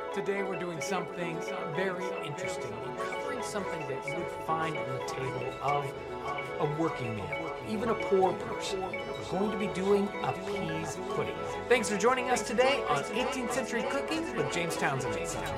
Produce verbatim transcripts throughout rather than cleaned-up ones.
Today we're doing something very interesting. We're covering something that you would find on the table of a working man, even a poor person. We're going to be doing a peas pudding. Thanks for joining us today on eighteenth Century Cooking with James Townsend and Son.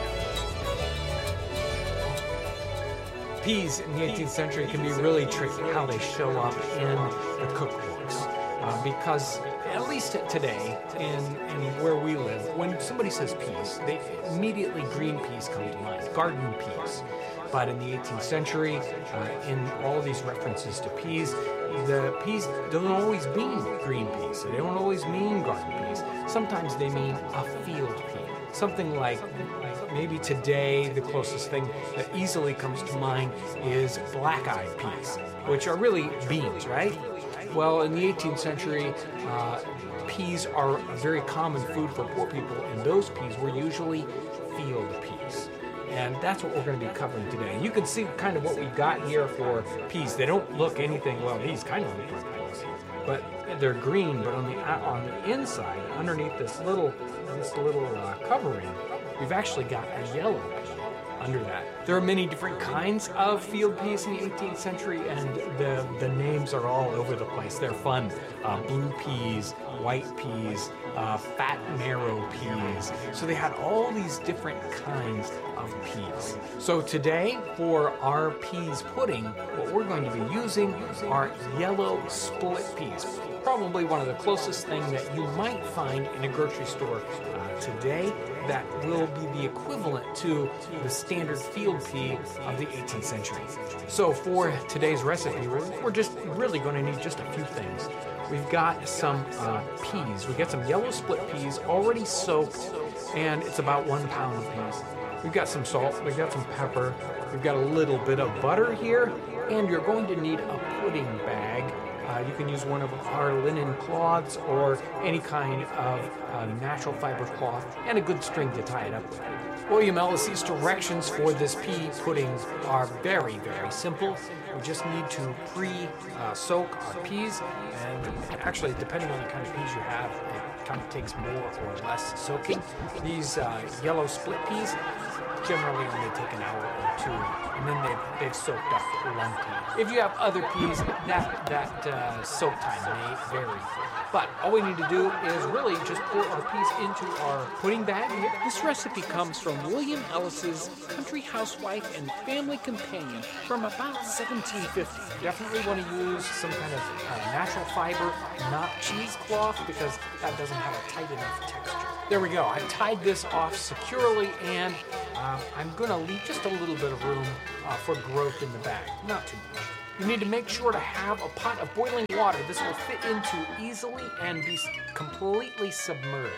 Peas in the eighteenth century can be really tricky how they show up in the cookbooks. Uh, because at least today, in, in where we live, when somebody says peas, they immediately green peas come to mind, garden peas. But in the eighteenth century, uh, in all of these references to peas, the peas don't always mean green peas. They don't always mean garden peas. Sometimes they mean a field pea. Something like, maybe today, the closest thing that easily comes to mind is black-eyed peas, which are really beans, right? Well, in the eighteenth century, uh, peas are a very common food for poor people, and those peas were usually field peas. And that's what we're going to be covering today. And you can see kind of what we've got here for peas. They don't look anything, well, these kind of look like peas, but they're green. But on the on the inside, underneath this little this little uh, covering, we've actually got a yellow pea under that. There are many different kinds of field peas in the eighteenth century, and the, the names are all over the place. They're fun. Uh, blue peas, white peas, uh, fat marrow peas. So they had all these different kinds of peas. So today, for our peas pudding, what we're going to be using are yellow split peas. Probably one of the closest things that you might find in a grocery store uh, today that will be the equivalent to the standard field pea of the eighteenth century. So for today's recipe, we're, we're just really going to need just a few things. We've got some uh, peas. We've got some yellow split peas already soaked, and it's about one pound of peas. We've got some salt, we've got some pepper, we've got a little bit of butter here, and you're going to need a pudding bag. Uh, you can use one of our linen cloths or any kind of uh, natural fiber cloth and a good string to tie it up with. William Ellis's directions for this pea pudding are very, very simple. We just need to pre-soak uh, our peas, and actually, depending on the kind of peas you have, it kind of takes more or less soaking. These uh, yellow split peas generally only take an hour or two, and then they've, they've soaked up plenty. If you have other peas, that, that uh, soak time may vary. But all we need to do is really just pour our peas into our pudding bag. This recipe comes from William Ellis's Country Housewife and Family Companion from about seventeen fifty. Definitely want to use some kind of uh, natural fiber, not cheesecloth, because that doesn't have a tight enough texture. There we go. I tied this off securely, and um, I'm going to leave just a little bit of room uh, for growth in the bag, not too much. You need to make sure to have a pot of boiling water. This will fit into easily and be completely submerged.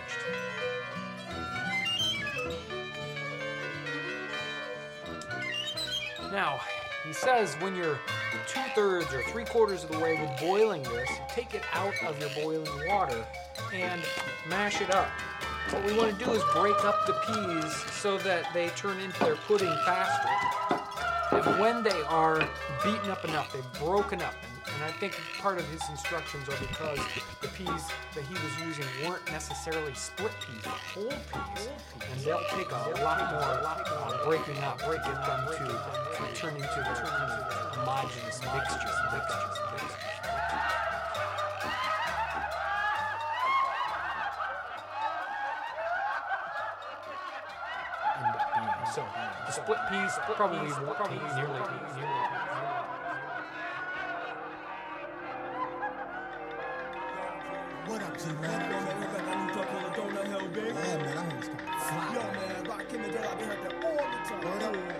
Now, he says when you're two-thirds or three-quarters of the way with boiling this, you take it out of your boiling water and mash it up. What we want to do is break up the peas so that they turn into their pudding faster. And when they are beaten up enough, they've broken up. And, and I think part of his instructions are because the peas that he was using weren't necessarily split peas, but whole peas. And they'll take a lot more uh, breaking up to get them to, to turn into their kind of homogeneous mixture. mixture, mixture. So the split peas probably won't take nearly, nearly. What up, G, man? Yeah, man, I heard it's gonna fly. Yo, man, back in the day, I heard that all the time.